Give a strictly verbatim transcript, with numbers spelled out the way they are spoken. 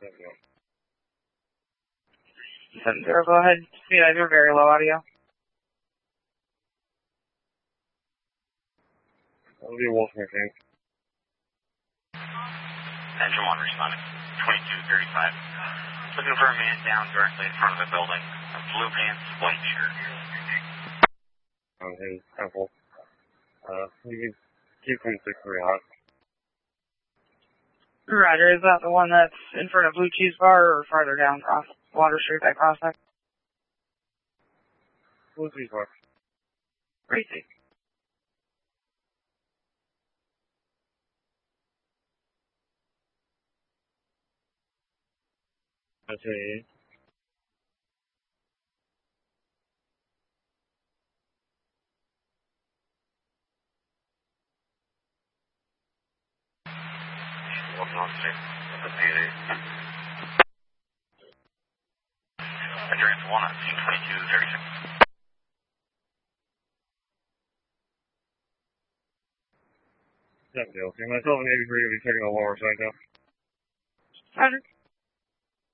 seven zero, go ahead. Speed either very low audio. That'll be a Wolf machine. Engine one responding. twenty-two thirty-five. Looking for a man down directly in front of the building. Blue pants, white shirt. On his temple. Uh, you can keep him six three hot. Roger, is that the one that's in front of Blue Cheese Bar or farther down across Water Street by Prospect? Blue Cheese Bar. Crazy. I see. Walking on six. Let's see there. Endurance one on C twenty-two thirty-six. That deal. See, myself and eighty-three will be checking the lower side now. Roger.